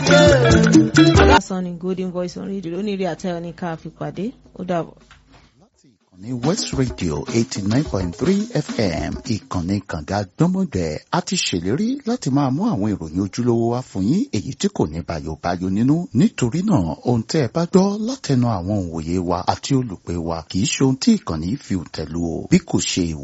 lásán ni Golden Voice on Radio lónìí àtẹ̀wọ́ ní ká fi pàdé ó dàbọ̀. ní West Radio 89.3 FM ìkànnì kànga gbọ́mọdé a ti ṣèlérí láti máa mú àwọn ìròyìn ojúlówó wá fún yín èyí tí kò ní bàyòbáyò nínú nítorí náà ohun tẹ́ ẹ bá gbọ́ látẹnu àwọn òǹwòye wa àti olùpẹ̀ wa kì í ṣe ohun tí ìkànnì fi tẹ̀lú o bí kò ṣe